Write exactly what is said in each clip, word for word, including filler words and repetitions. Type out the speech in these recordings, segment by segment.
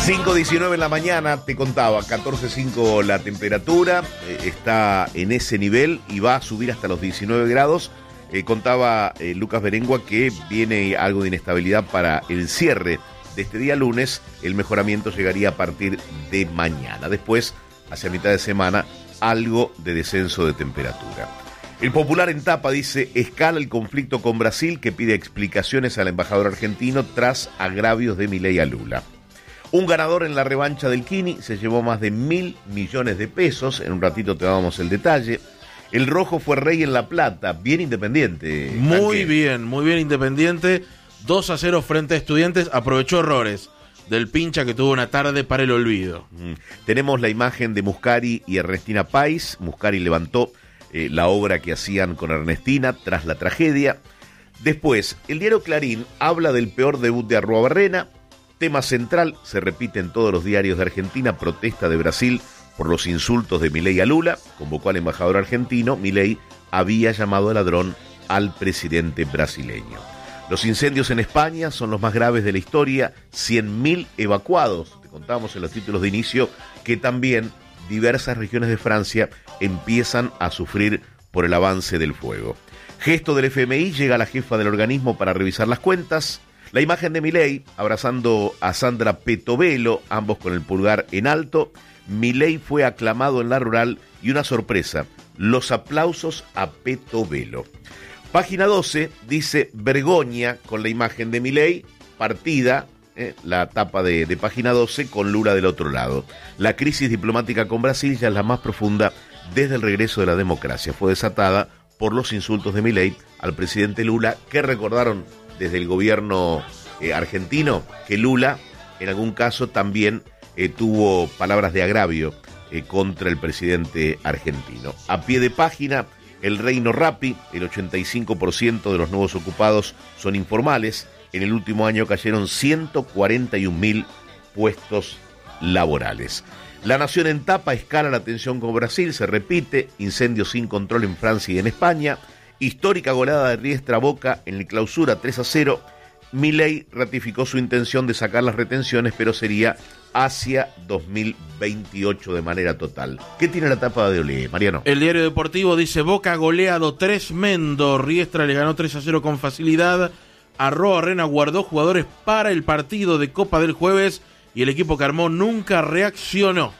cinco diecinueve en la mañana, te contaba, catorce cinco la temperatura, eh, está en ese nivel y va a subir hasta los diecinueve grados. Eh, contaba eh, Lucas Berengua que viene algo de inestabilidad para el cierre de este día lunes. El mejoramiento llegaría a partir de mañana. Después, hacia mitad de semana, algo de descenso de temperatura. El Popular en tapa dice: escala el conflicto con Brasil, que pide explicaciones al embajador argentino tras agravios de Milei a Lula. Un ganador en la revancha del Kini se llevó más de mil millones de pesos. En un ratito te damos el detalle. El rojo fue rey en La Plata, bien Independiente. Muy Tanque. bien, muy bien Independiente. dos a cero frente a Estudiantes. Aprovechó errores del pincha que tuvo una tarde para el olvido. Mm. Tenemos la imagen de Muscari y Ernestina Pais. Muscari levantó eh, la obra que hacían con Ernestina tras la tragedia. Después, el diario Clarín habla del peor debut de Arruabarrena. Tema central, se repite en todos los diarios de Argentina: protesta de Brasil por los insultos de Milei a Lula. Convocó al embajador argentino. Milei había llamado ladrón al presidente brasileño. Los incendios en España son los más graves de la historia. cien mil evacuados. Te contábamos en los títulos de inicio que también diversas regiones de Francia empiezan a sufrir por el avance del fuego. Gesto del F M I, llega la jefa del organismo para revisar las cuentas. La imagen de Milei abrazando a Sandra Petovelo, ambos con el pulgar en alto. Milei fue aclamado en la rural y una sorpresa: los aplausos a Petovelo. Página doce dice: Bergoña, con la imagen de Milei, partida, eh, la tapa de, de página doce, con Lula del otro lado. La crisis diplomática con Brasil ya es la más profunda desde el regreso de la democracia. Fue desatada por los insultos de Milei al presidente Lula, que recordaron desde el gobierno eh, argentino que Lula en algún caso también eh, tuvo palabras de agravio eh, contra el presidente argentino. A pie de página, el Reino Rappi: el ochenta y cinco por ciento de los nuevos ocupados son informales. En el último año cayeron ciento cuarenta y un mil puestos laborales. La Nación en tapa: escala la tensión con Brasil, se repite. Incendios sin control en Francia y en España. Histórica goleada de Riestra Boca en el Clausura tres a cero. Milei ratificó su intención de sacar las retenciones, pero sería hacia dos mil veintiocho de manera total. ¿Qué tiene la tapa de Olé, Mariano? El diario deportivo dice: Boca goleado tremendo. Riestra le ganó tres a cero con facilidad. Arruabarrena guardó jugadores para el partido de Copa del jueves y el equipo que armó nunca reaccionó.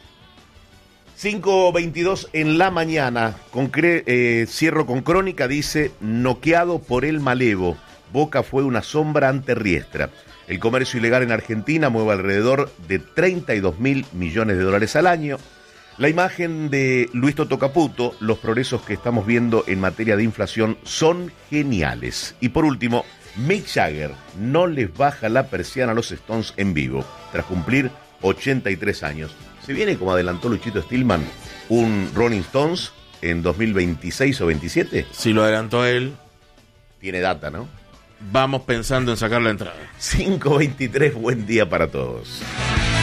cinco veintidós en la mañana. Concre- eh, cierro con Crónica, dice: noqueado por el malevo. Boca fue una sombra ante Riestra. El comercio ilegal en Argentina mueve alrededor de treinta y dos mil millones de dólares al año. La imagen de Luis Toto Caputo: los progresos que estamos viendo en materia de inflación son geniales. Y por último, Mick Jagger no les baja la persiana a los Stones en vivo, tras cumplir ochenta y tres años. Se viene, como adelantó Luchito Stillman, un Rolling Stones en dos mil veintiséis o veintisiete. Si lo adelantó él, tiene data, ¿no? Vamos pensando en sacar la entrada. cinco veintitrés, buen día para todos.